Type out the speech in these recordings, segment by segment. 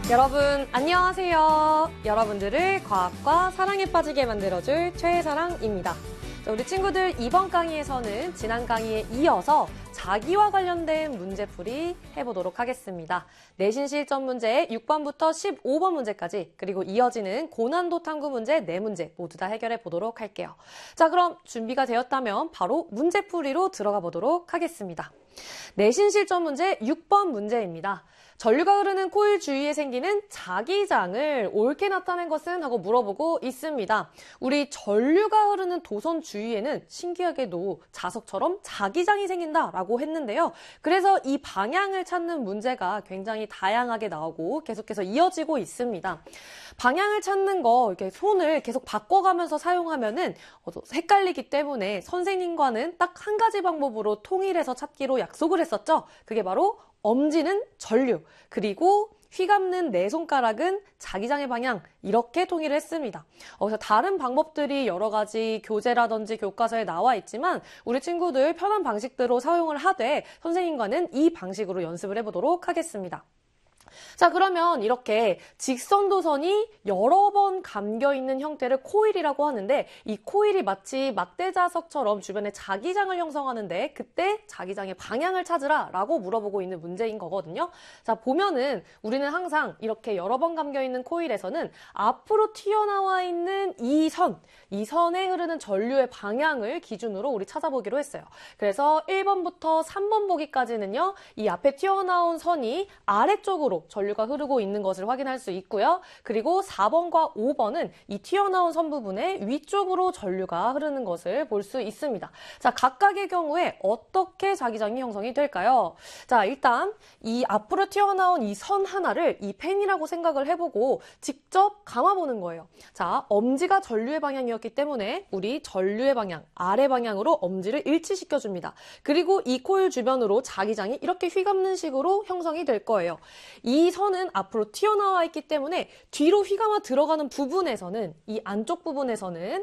여러분 안녕하세요. 여러분들을 과학과 사랑에 빠지게 만들어줄 최사랑입니다. 자, 우리 친구들 이번 강의에서는 지난 강의에 이어서 자기와 관련된 문제풀이 해보도록 하겠습니다. 내신 실전 문제 6번부터 15번 문제까지 그리고 이어지는 고난도 탐구 문제 4문제 모두 다 해결해 보도록 할게요. 자, 그럼 준비가 되었다면 바로 문제풀이로 들어가 보도록 하겠습니다. 내신 실전 문제 6번 문제입니다. 전류가 흐르는 코일 주위에 생기는 자기장을 옳게 나타낸 것은? 하고 물어보고 있습니다. 우리 전류가 흐르는 도선 주위에는 신기하게도 자석처럼 자기장이 생긴다라고 했는데요. 그래서 이 방향을 찾는 문제가 굉장히 다양하게 나오고 계속해서 이어지고 있습니다. 방향을 찾는 거 이렇게 손을 계속 바꿔가면서 사용하면은 헷갈리기 때문에 선생님과는 딱 한 가지 방법으로 통일해서 찾기로 약속을 했었죠. 그게 바로 엄지는 전류, 그리고 휘감는 네 손가락은 자기장의 방향, 이렇게 통일을 했습니다. 그래서 다른 방법들이 여러 가지 교재라든지 교과서에 나와 있지만 우리 친구들 편한 방식대로 사용을 하되 선생님과는 이 방식으로 연습을 해보도록 하겠습니다. 자, 그러면 이렇게 직선도선이 여러 번 감겨있는 형태를 코일이라고 하는데 이 코일이 마치 막대자석처럼 주변에 자기장을 형성하는데 그때 자기장의 방향을 찾으라 라고 물어보고 있는 문제인 거거든요. 자, 보면은 우리는 항상 이렇게 여러 번 감겨있는 코일에서는 앞으로 튀어나와 있는 이 선에 흐르는 전류의 방향을 기준으로 우리 찾아보기로 했어요. 그래서 1번부터 3번 보기까지는요, 이 앞에 튀어나온 선이 아래쪽으로 전류가 흐르고 있는 것을 확인할 수 있고요. 그리고 4번과 5번은 이 튀어나온 선 부분에 위쪽으로 전류가 흐르는 것을 볼 수 있습니다. 자, 각각의 경우에 어떻게 자기장이 형성이 될까요? 자, 일단 이 앞으로 튀어나온 이 선 하나를 이 펜이라고 생각을 해보고 직접 감아보는 거예요. 자, 엄지가 전류의 방향이었기 때문에 우리 전류의 방향, 아래 방향으로 엄지를 일치시켜줍니다. 그리고 이 코일 주변으로 자기장이 이렇게 휘감는 식으로 형성이 될 거예요. 이 선은 앞으로 튀어나와 있기 때문에 뒤로 휘감아 들어가는 부분에서는, 이 안쪽 부분에서는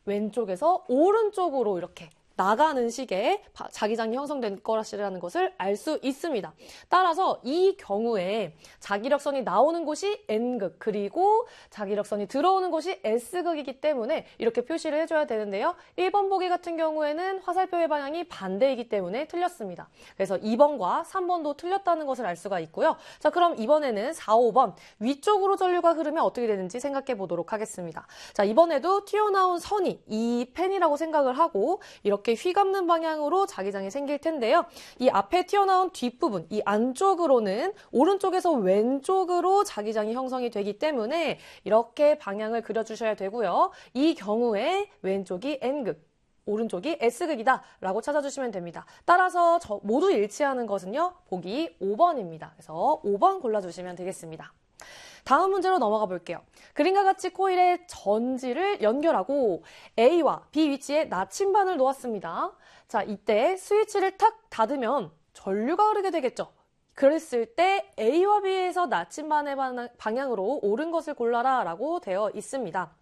왼쪽에서 오른쪽으로 이렇게 나가는 식의 자기장이 형성된 거라는 것을 알 수 있습니다. 따라서 이 경우에 자기력선이 나오는 곳이 N극, 그리고 자기력선이 들어오는 곳이 S극이기 때문에 이렇게 표시를 해줘야 되는데요. 1번 보기 같은 경우에는 화살표의 방향이 반대이기 때문에 틀렸습니다. 그래서 2번과 3번도 틀렸다는 것을 알 수가 있고요. 자, 그럼 이번에는 4, 5번 위쪽으로 전류가 흐르면 어떻게 되는지 생각해 보도록 하겠습니다. 자, 이번에도 튀어나온 선이 이 펜이라고 생각을 하고 이렇게 휘감는 방향으로 자기장이 생길 텐데요. 이 앞에 튀어나온 뒷부분, 이 안쪽으로는 오른쪽에서 왼쪽으로 자기장이 형성이 되기 때문에 이렇게 방향을 그려주셔야 되고요. 이 경우에 왼쪽이 N극, 오른쪽이 S극이다 라고 찾아주시면 됩니다. 따라서 모두 일치하는 것은요, 보기 5번입니다. 그래서 5번 골라주시면 되겠습니다. 다음 문제로 넘어가 볼게요. 그림과 같이 코일의 전지를 연결하고 A와 B 위치에 나침반을 놓았습니다. 자, 이때 스위치를 탁 닫으면 전류가 흐르게 되겠죠. 그랬을 때 A와 B에서 나침반의 방향으로 옳은 것을 골라라 라고 되어 있습니다.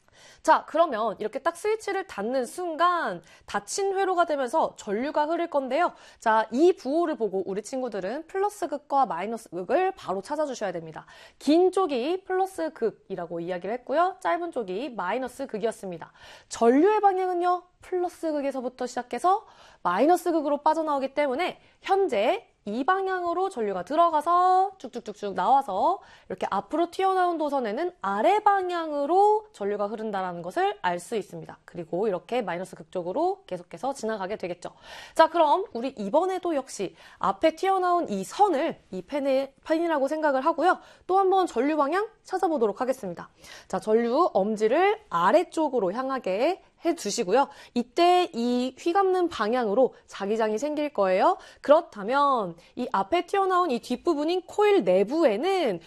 자, 그러면 이렇게 딱 스위치를 닫는 순간 닫힌 회로가 되면서 전류가 흐를 건데요. 자, 이 부호를 보고 우리 친구들은 플러스 극과 마이너스 극을 바로 찾아주셔야 됩니다. 긴 쪽이 플러스 극이라고 이야기를 했고요. 짧은 쪽이 마이너스 극이었습니다. 전류의 방향은요, 플러스 극에서부터 시작해서 마이너스 극으로 빠져나오기 때문에 현재 이 방향으로 전류가 들어가서 쭉쭉쭉쭉 나와서 이렇게 앞으로 튀어나온 도선에는 아래 방향으로 전류가 흐른다는 것을 알 수 있습니다. 그리고 이렇게 마이너스 극 쪽으로 계속해서 지나가게 되겠죠. 자, 그럼 우리 이번에도 역시 앞에 튀어나온 이 선을 이 펜이라고 생각을 하고요. 또 한번 전류 방향 찾아보도록 하겠습니다. 자, 전류 엄지를 아래쪽으로 향하게 해주시고요. 이때 이 휘감는 방향으로 자기장이 생길 거예요. 그렇다면 이 앞에 튀어나온 이 뒷부분인 코일 내부에는